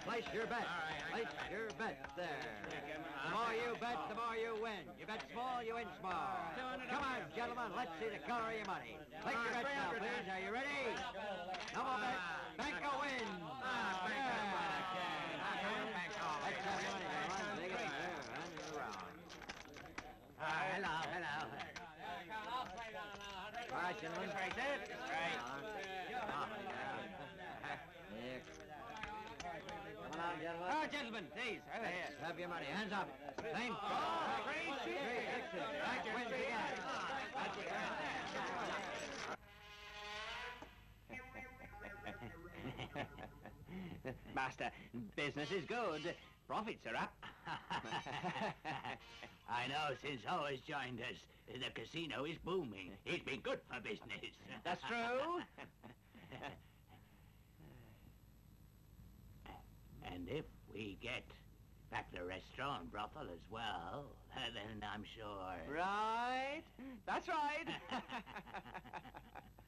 Place your bet. Place your bet there. The more you bet, the more you win. You bet small, you win small. Come on, gentlemen, let's see the color of your money. Place your bets now, please. Are you ready? No more bets. Banco wins. Let's have your money, gentlemen. Take it there and around. Hello. All right, gentlemen. Right there. Come on, gentlemen. Oh, gentlemen, please. Let's have your money. Hands up. Thank God. 360. Back wins again. Master, business is good. Profits are up. I know, since Howard's joined us, the casino is booming. It's been good for business. That's true. And if we get back the restaurant brothel as well, then I'm sure... Right. That's right.